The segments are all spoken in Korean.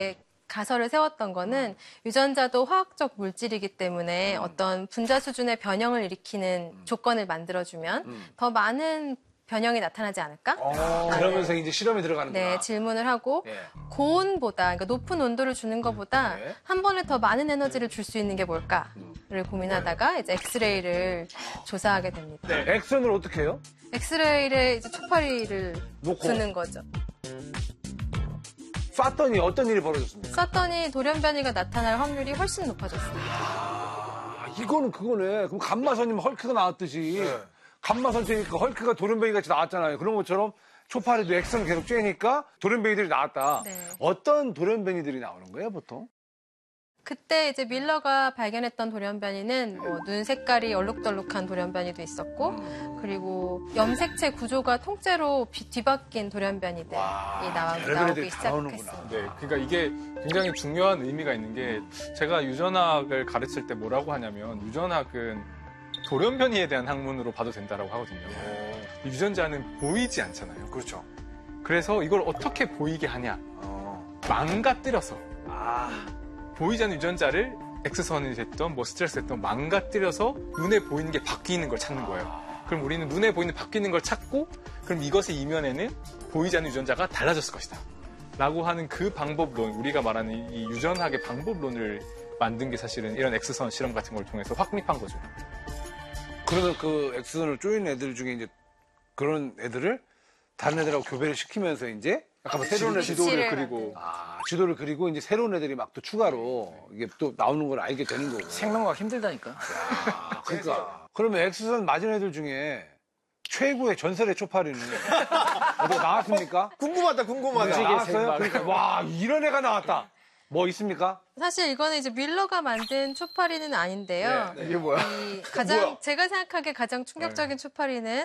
가설을 세웠던 거는 유전자도 화학적 물질이기 때문에 어떤 분자 수준의 변형을 일으키는 조건을 만들어주면 더 많은 변형이 나타나지 않을까? 그러면서 이제 실험에 들어가는구나. 네, 질문을 하고 고온보다, 그러니까 높은 온도를 주는 것보다 한 번에 더 많은 에너지를 줄 수 있는 게 뭘까를 고민하다가 이제 엑스레이를 조사하게 됩니다. 네. 엑선을 어떻게 해요? 엑스레이를 이제 초파리를 두는 거죠. 쐈더니 어떤 일이 벌어졌습니까? 쐈더니 돌연변이가 나타날 확률이 훨씬 높아졌습니다. 이거는 그거네. 그럼 감마선이면 헐크가 나왔듯이 감마선 쬐니까 헐크가 돌연변이 같이 나왔잖아요. 그런 것처럼 초파리도 액선 계속 쬐니까 돌연변이들이 나왔다. 네. 어떤 돌연변이들이 나오는 거예요, 보통? 그때 이제 밀러가 발견했던 돌연변이는 뭐 눈 색깔이 얼룩덜룩한 돌연변이도 있었고 그리고 염색체 구조가 통째로 뒤바뀐 돌연변이들이 나오기 시작했습니다. 네, 그러니까 이게 굉장히 중요한 의미가 있는 게 제가 유전학을 가르칠 때 뭐라고 하냐면 유전학은 돌연변이에 대한 학문으로 봐도 된다라고 하거든요. 유전자는 보이지 않잖아요. 그렇죠. 그래서 이걸 어떻게 보이게 하냐? 망가뜨려서. 보이지 않는 유전자를 X선이 됐던 뭐 스트레스 됐던 망가뜨려서 눈에 보이는 게 바뀌는 걸 찾는 거예요. 그럼 우리는 눈에 보이는 바뀌는 걸 찾고 그럼 이것의 이면에는 보이지 않는 유전자가 달라졌을 것이다. 라고 하는 그 방법론, 우리가 말하는 이 유전학의 방법론을 만든 게 사실은 이런 X선 실험 같은 걸 통해서 확립한 거죠. 그러면 그 X선을 쪼인 애들 중에 이제 그런 애들을 다른 애들하고 교배를 시키면서 이제 약간 새로운 지도를 그리고 지도를 그리고 이제 새로운 애들이 막 또 추가로 이게 또 나오는 걸 알게 되는 거고. 생명과학 힘들다니까. 그러니까. 그러면 X선 맞은 애들 중에 최고의 전설의 초파리는 어디 나왔습니까? 궁금하다. 나왔어요? 그러니까 와 이런 애가 나왔다. 뭐 있습니까? 사실 이거는 이제 밀러가 만든 초파리는 아닌데요. 이게 뭐야? 제가 생각하기에 가장 충격적인 초파리는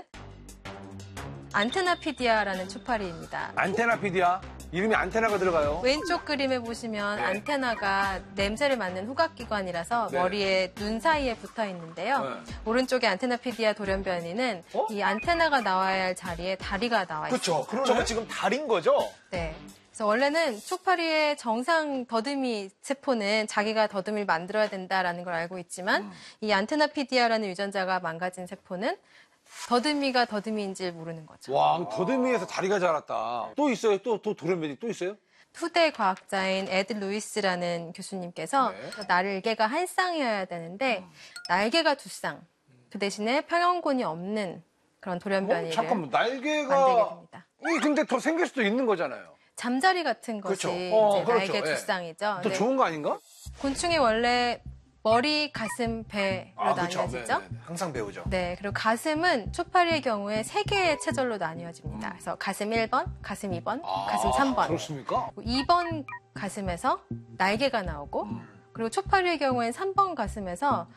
안테나피디아라는 초파리입니다. 안테나피디아? 이름이 안테나가 들어가요. 왼쪽 그림에 보시면 안테나가 냄새를 맡는 후각기관이라서 머리에 눈 사이에 붙어 있는데요. 오른쪽에 안테나피디아 돌연변이는 이 안테나가 나와야 할 자리에 다리가 나와 있습니다. 그렇죠. 저거 지금 다리인 거죠? 네. 그래서 원래는 초파리의 정상 더듬이 세포는 자기가 더듬이를 만들어야 된다라는 걸 알고 있지만 이 안테나피디아라는 유전자가 망가진 세포는 더듬이가 더듬이인지 모르는 거죠. 와, 더듬이에서 다리가 자랐다. 또 있어요? 또 돌연변이 또 있어요? 후대 과학자인 에드 루이스라는 교수님께서 날개가 한 쌍이어야 되는데 날개가 두 쌍. 그 대신에 평형곤이 없는 그런 돌연변이를 잠깐만, 날개가 만들게 됩니다. 근데 더 생길 수도 있는 거잖아요. 잠자리 같은 것이 이제 날개 두 쌍이죠. 더 좋은 거 아닌가? 곤충이 원래 머리, 가슴, 배로 그렇죠. 나뉘어지죠. 네. 항상 배우죠. 네, 그리고 가슴은 초파리의 경우에 3개의 체절로 나뉘어집니다. 그래서 가슴 1번, 가슴 2번, 가슴 3번. 그렇습니까? 2번 가슴에서 날개가 나오고 그리고 초파리의 경우엔 3번 가슴에서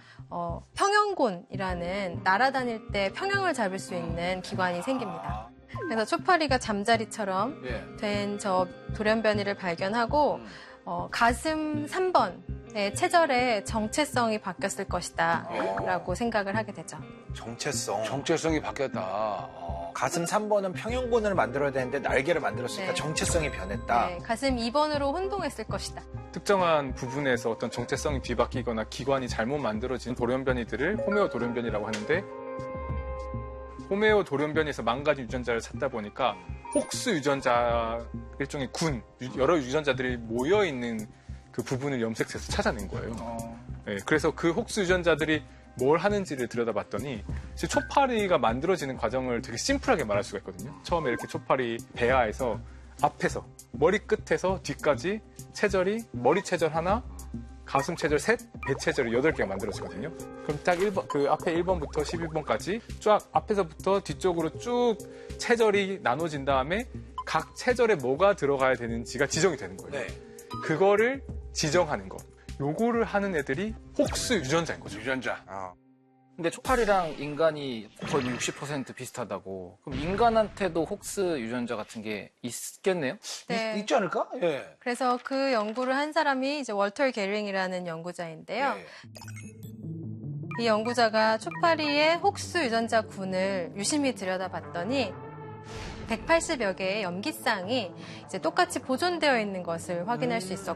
평형곤이라는 날아다닐 때 평형을 잡을 수 있는 기관이 생깁니다. 그래서 초파리가 잠자리처럼 된 저 돌연변이를 발견하고 가슴 3번의 체절의 정체성이 바뀌었을 것이다 라고 생각을 하게 되죠. 정체성이 바뀌었다. 가슴 3번은 평형곤을 만들어야 되는데 날개를 만들었으니까 정체성이 변했다. 네, 가슴 2번으로 혼동했을 것이다. 특정한 부분에서 어떤 정체성이 뒤바뀌거나 기관이 잘못 만들어진 돌연변이들을 호메오 돌연변이라고 하는데 호메오 돌연변이에서 망가진 유전자를 찾다 보니까 혹수 유전자 일종의 군, 여러 유전자들이 모여있는 그 부분을 염색해서 찾아낸 거예요. 네, 그래서 그 혹수 유전자들이 뭘 하는지를 들여다봤더니 초파리가 만들어지는 과정을 되게 심플하게 말할 수가 있거든요. 처음에 이렇게 초파리 배아에서 앞에서 머리 끝에서 뒤까지 체절이 머리 체절 하나, 가슴 체절 셋, 배 체절이 8개가 만들어지거든요. 그럼 딱 1번, 그 앞에 1번부터 11번까지 쫙 앞에서부터 뒤쪽으로 쭉 체절이 나눠진 다음에 각 체절에 뭐가 들어가야 되는지가 지정이 되는 거예요. 그거를 지정하는 거. 요거를 하는 애들이 혹수 유전자인 거죠. 유전자. 근데 초파리랑 인간이 거의 60% 비슷하다고. 그럼 인간한테도 혹스 유전자 같은 게 있겠네요? 네. 있지 않을까? 예. 그래서 그 연구를 한 사람이 이제 월터 게링이라는 연구자인데요. 이 연구자가 초파리의 혹수 유전자 군을 유심히 들여다봤더니 180여 개의 염기쌍이 이제 똑같이 보존되어 있는 것을 확인할 수 있었고